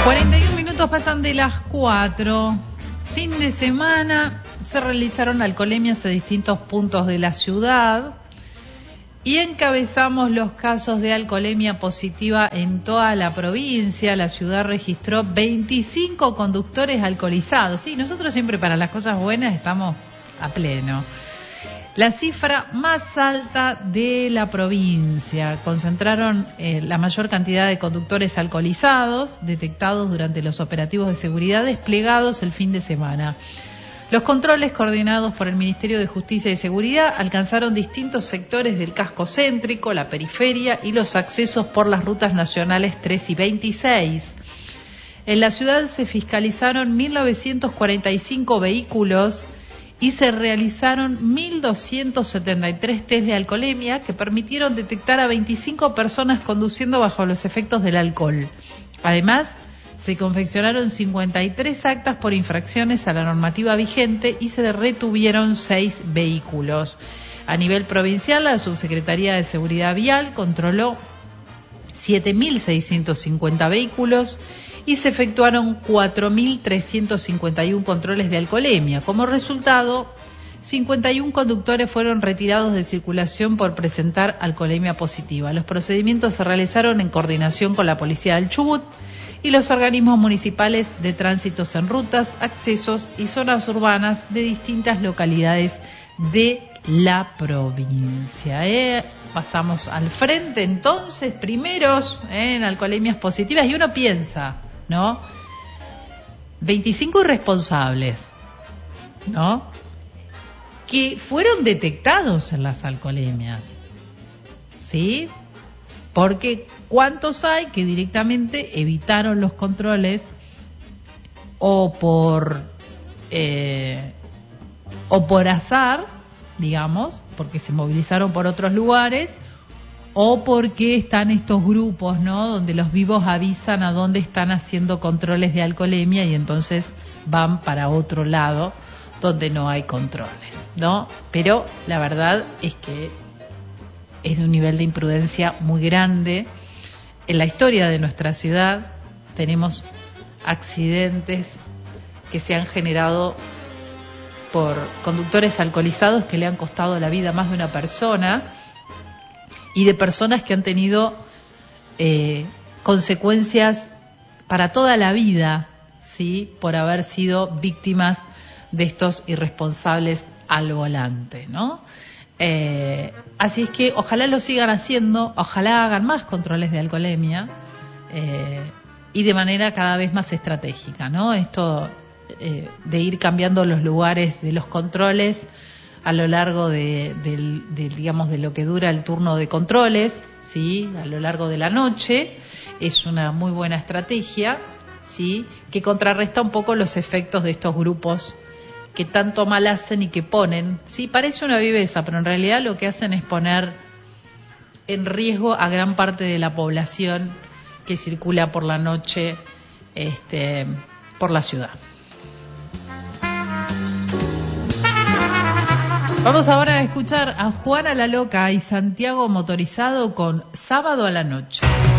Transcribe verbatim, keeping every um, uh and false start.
cuarenta y un minutos pasan de las cuatro. Fin de semana se realizaron alcoholemias a distintos puntos de la ciudad y encabezamos los casos de alcoholemia positiva en toda la provincia. La ciudad registró veinticinco conductores alcoholizados. Sí, nosotros siempre para las cosas buenas estamos a pleno. La cifra más alta de la provincia. Concentraron eh, la mayor cantidad de conductores alcoholizados detectados durante los operativos de seguridad desplegados el fin de semana. Los controles coordinados por el Ministerio de Justicia y Seguridad alcanzaron distintos sectores del casco céntrico, la periferia y los accesos por las rutas nacionales tres y veintiséis. En la ciudad se fiscalizaron mil novecientos cuarenta y cinco vehículos y se realizaron mil doscientos setenta y tres test de alcoholemia que permitieron detectar a veinticinco personas conduciendo bajo los efectos del alcohol. Además, se confeccionaron cincuenta y tres actas por infracciones a la normativa vigente y se retuvieron seis vehículos. A nivel provincial, la Subsecretaría de Seguridad Vial controló siete mil seiscientos cincuenta vehículos y se efectuaron cuatro mil trescientos cincuenta y uno controles de alcoholemia. Como resultado, cincuenta y uno conductores fueron retirados de circulación por presentar alcoholemia positiva. Los procedimientos se realizaron en coordinación con la Policía del Chubut y los organismos municipales de tránsitos en rutas, accesos y zonas urbanas de distintas localidades de la provincia. ¿eh? Pasamos al frente entonces, primeros ¿eh? en alcoholemias positivas, y uno piensa, ¿no? veinticinco irresponsables, ¿no? Que fueron detectados en las alcoholemias, ¿sí? Porque ¿cuántos hay que directamente evitaron los controles o por eh, o por azar, digamos, porque se movilizaron por otros lugares, o porque están estos grupos, ¿no?, donde los vivos avisan a dónde están haciendo controles de alcoholemia y entonces van para otro lado donde no hay controles, ¿no? Pero la verdad es que es de un nivel de imprudencia muy grande. En la historia de nuestra ciudad tenemos accidentes que se han generado por conductores alcoholizados que le han costado la vida a más de una persona y de personas que han tenido eh, consecuencias para toda la vida, ¿sí?, por haber sido víctimas de estos irresponsables al volante, ¿no? Eh, así es que ojalá lo sigan haciendo, ojalá hagan más controles de alcoholemia eh, y de manera cada vez más estratégica, ¿no? Esto eh, de ir cambiando los lugares de los controles a lo largo de, de, de, digamos, de lo que dura el turno de controles, ¿sí?, a lo largo de la noche, es una muy buena estrategia, ¿sí?, que contrarresta un poco los efectos de estos grupos que tanto mal hacen y que ponen, sí, parece una viveza, pero en realidad lo que hacen es poner en riesgo a gran parte de la población que circula por la noche este, por la ciudad. Vamos ahora a escuchar a Juana la Loca y Santiago Motorizado con Sábado a la Noche.